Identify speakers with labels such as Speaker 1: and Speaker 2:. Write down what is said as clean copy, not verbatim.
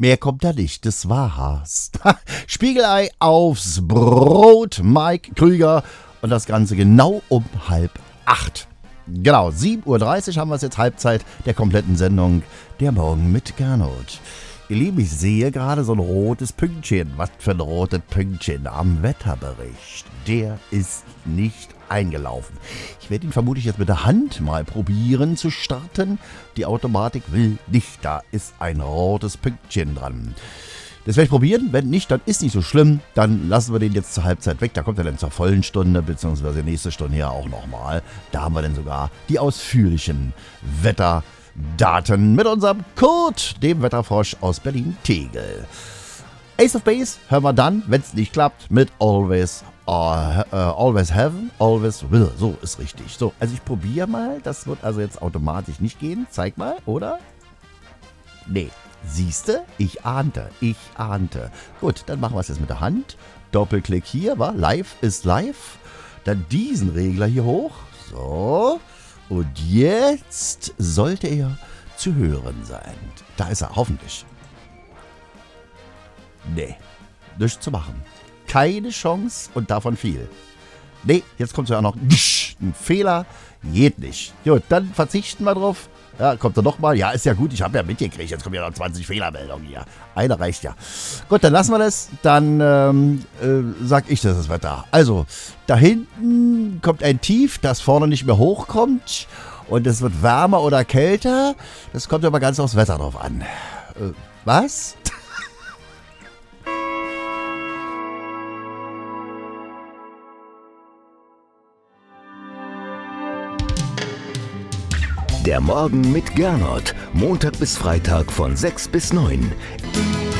Speaker 1: Mehr kommt da nicht, des Wahrs. Spiegelei aufs Brot, Mike Krüger. Und das Ganze genau um 7:30. Genau, 7:30 haben wir es jetzt, Halbzeit der kompletten Sendung. Der Morgen mit Gernot. Ihr Lieben, ich sehe gerade so ein rotes Pünktchen. Was für ein rotes Pünktchen am Wetterbericht. Der ist nicht eingelaufen. Ich werde ihn vermutlich jetzt mit der Hand mal probieren zu starten. Die Automatik will nicht. Da ist ein rotes Pünktchen dran. Das werde ich probieren. Wenn nicht, dann ist nicht so schlimm. Dann lassen wir den jetzt zur Halbzeit weg. Da kommt er dann zur vollen Stunde, beziehungsweise nächste Stunde hier auch nochmal. Da haben wir dann sogar die ausführlichen Wetterdaten mit unserem Kurt, dem Wetterfrosch aus Berlin-Tegel. Ace of Base hören wir dann, wenn es nicht klappt, mit Always Heaven, Always Will. So ist richtig. So, also ich probiere mal. Das wird also jetzt automatisch nicht gehen. Zeig mal, oder? Nee. Siehste? Ich ahnte. Gut, dann machen wir es jetzt mit der Hand. Doppelklick hier, war live ist live. Dann diesen Regler hier hoch. So. Und jetzt sollte er zu hören sein. Da ist er, hoffentlich. Nee, nichts zu machen. Keine Chance und davon viel. Nee, jetzt kommt ja noch ein Fehler. Geht nicht. Gut, dann verzichten wir drauf. Ja, kommt er nochmal. Ja, ist ja gut, ich habe ja mitgekriegt. Jetzt kommen ja noch 20 Fehlermeldungen hier. Eine reicht ja. Gut, dann lassen wir das. Dann sag ich das Wetter. Also, da hinten kommt ein Tief, das vorne nicht mehr hochkommt. Und es wird wärmer oder kälter. Das kommt aber ganz aufs Wetter drauf an. Was?
Speaker 2: Der Morgen mit Gernot. Montag bis Freitag von 6 bis 9.